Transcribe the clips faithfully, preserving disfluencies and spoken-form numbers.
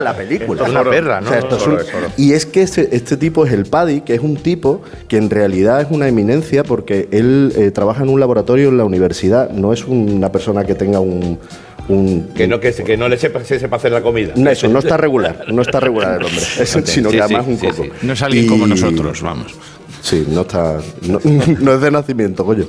la película. Es una perra, ¿no? O sea, esto no, es un, es oro. Y es que este, este tipo es el Paddy, que es un tipo que en realidad es una eminencia porque él eh, trabaja en un laboratorio en la universidad. No es una persona que tenga un... Un, que no que, que no le sepa, se sepa hacer la comida. No, eso, no está regular, no está regular el hombre, eso, okay. sino sí, que además sí, un sí, coco. Sí. No es alguien y, como nosotros, vamos. Sí, no está, no, no es de nacimiento, coño.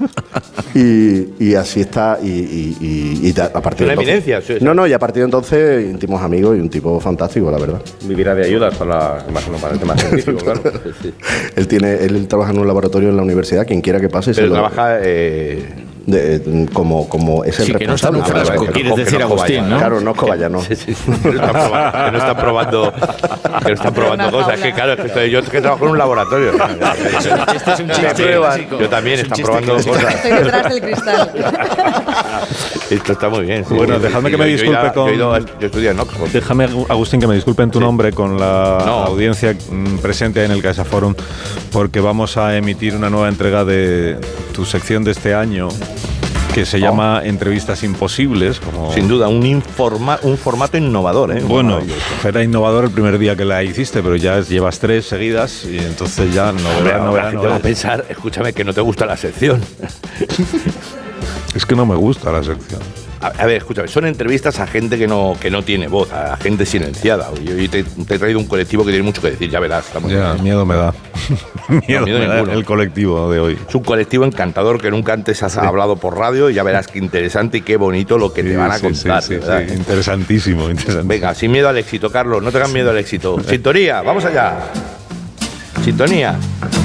Y, y así está, y, y, y, y a partir ¿Una de entonces, eminencia? Sí, sí. No, no, y a partir de entonces íntimos amigos y un tipo fantástico, la verdad. Vivirá de ayudas para, imagino, para el tema científico, claro. Sí. Él tiene, él trabaja en un laboratorio en la universidad, quien quiera que pase. Pero se trabaja... Eh... De, de, como, como es el sí, responsable. Que no está nunca, quieres decir no Agustín, vaya, ¿no? Claro, no es coballano. Sí, sí, sí. Que no están probando, que no están probando, que no están probando cosas. Es que claro, es que estoy, yo que trabajo en un laboratorio. Este es un chiste básico. Yo también, están probando cosas. Estoy detrás del cristal. Esto está muy bien. Sí. Bueno, dejadme que me disculpe yo, yo con... Yo, ido, yo estudié en Oxford. Déjame, Agustín, que me disculpe en tu sí. nombre con la no. audiencia presente en el Caixa Forum, porque vamos a emitir una nueva entrega de tu sección de este año, que se llama oh. Entrevistas Imposibles. Como... Sin duda, un, informa, un formato innovador, ¿eh? Bueno, era innovador el primer día que la hiciste, pero ya llevas tres seguidas y entonces ya no verás, no verás. La gente va a pensar, escúchame, que no te gusta la sección. Es que no me gusta la sección. A, a ver, escúchame, son entrevistas a gente que no, que no tiene voz, a gente silenciada. Yo hoy te, te he traído un colectivo que tiene mucho que decir, ya verás. Ya, bien. Miedo me da. miedo, no, miedo me da el colectivo de hoy. Es un colectivo encantador que nunca antes has sí. hablado por radio y ya verás qué interesante y qué bonito lo que sí, te van a sí, contar. Sí, sí, sí. Interesantísimo, interesantísimo. Venga, sin miedo al éxito, Carlos, no tengas miedo al éxito. Sintonía, vamos allá. Sintonía.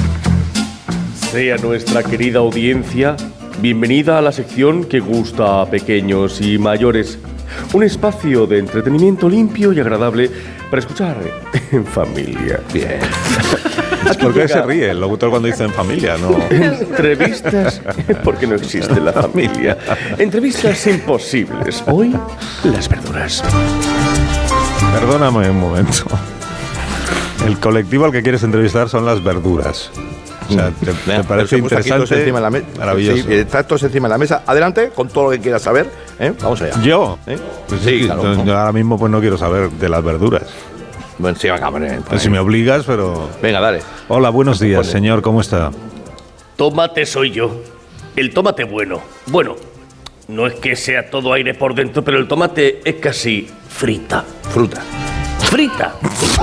Sea nuestra querida audiencia bienvenida a la sección que gusta a pequeños y mayores. Un espacio de entretenimiento limpio y agradable para escuchar en familia. Bien. ¿Por qué se ríe el locutor cuando dice en familia? No. Entrevistas, porque no existe la familia. Entrevistas imposibles. Hoy, las verduras. Perdóname un momento. El colectivo al que quieres entrevistar son las verduras. O sea, ¿te, te parece interesante? Encima de la me- Maravilloso. Sí, está todos encima de la mesa. Adelante, con todo lo que quieras saber. ¿eh? Vamos allá. ¿Yo? ¿Eh? Pues sí, claro. Yo ahora mismo pues no quiero saber de las verduras. Bueno, sí, venga, hombre. Pues si me obligas, pero... Venga, dale. Hola, buenos días, señor. ¿Cómo está? Tomate soy yo. El tomate bueno. Bueno, no es que sea todo aire por dentro, pero el tomate es casi frita. Fruta. ¡Frita!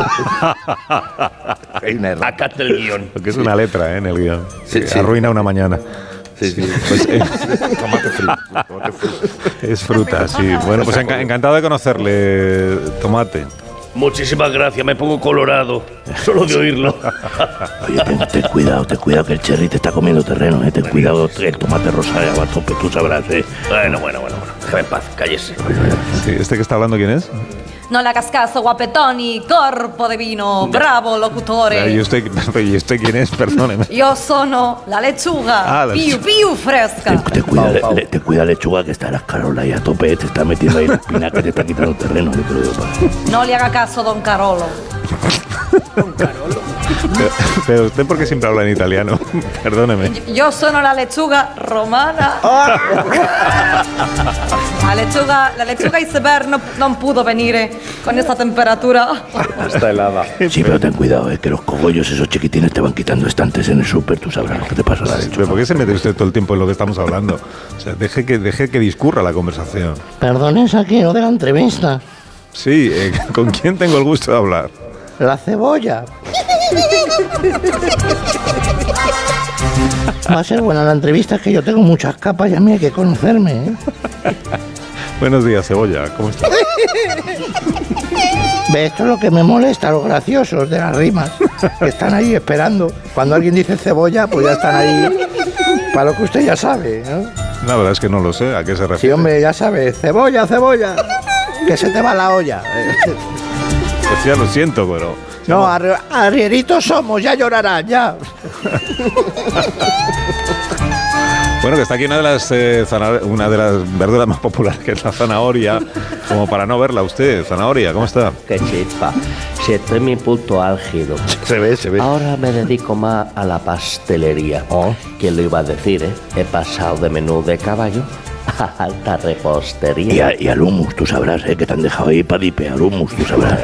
Hay una error. Acá está el guión. Porque es una letra, ¿eh? En el guión. Sí, sí. Arruina una mañana. Sí, sí. Pues, eh, tomate frito. Tomate frito. Es fruta, sí. Bueno, pues enc- encantado de conocerle, Tomate. Muchísimas gracias, me pongo colorado. Solo de oírlo. Oye, ten, ten cuidado, ten cuidado que el cherry te está comiendo terreno, ¿eh? Ten cuidado, el tomate rosa va a tope, tú sabrás, ¿eh? Bueno, bueno, bueno, bueno. Déjame en paz, cállese. Sí, ¿este que está hablando quién es? No le hagas caso, guapetoni, corpo de vino, bravo locutore. ¿Y usted, ¿y usted quién es? Perdóneme. Io sono la lechuga, Ah, la più, più fresca. Ten, ten cuidado, le, le, ten cuidado, lechuga, que está las carolas ahí a tope, te está metiendo ahí la espina que te está quitando terreno, yo te lo digo para. No le haga caso, don Carolo. Don Carolo. Pero, pero usted, ¿por qué siempre habla en italiano? Perdóneme. Io sono la lechuga romana. La lechuga, la lechuga iceberg no, non pudo venire con esta temperatura. Está helada. Sí, pero ten cuidado, eh, que los cogollos esos chiquitines te van quitando estantes en el súper, tú sabrás lo que te pasa a la lechuga. ¿Pero por qué se mete usted todo el tiempo en lo que estamos hablando? O sea, deje que, deje que discurra la conversación. Perdón, es aquí, ¿no? De la entrevista. Sí, eh, ¿con quién tengo el gusto de hablar? La cebolla. Va a ser buena la entrevista, que yo tengo muchas capas y a mí hay que conocerme, ¿eh? Buenos días, Cebolla, ¿cómo estás? Ve, esto es lo que me molesta, los graciosos de las rimas, que están ahí esperando. Cuando alguien dice cebolla, pues ya están ahí, para lo que usted ya sabe, ¿no? La verdad es que no lo sé, ¿a qué se refiere? Sí, hombre, ya sabe, cebolla, cebolla, que se te va la olla. Pues ya lo siento, pero... No, arri- arrieritos somos, ya llorarán, ya. Bueno, que está aquí una de las eh, zanahor- una de las verduras más populares, que es la zanahoria, como para no verla usted. Zanahoria, ¿cómo está? Qué chispa. Si estoy en mi punto álgido. Se ve, se ve. Ahora me dedico más a la pastelería. Oh. ¿Quién lo iba a decir, eh? He pasado de menú de caballo a alta repostería. Y, a, y al hummus, tú sabrás, ¿eh? Que te han dejado ahí para dipear hummus, tú sabrás.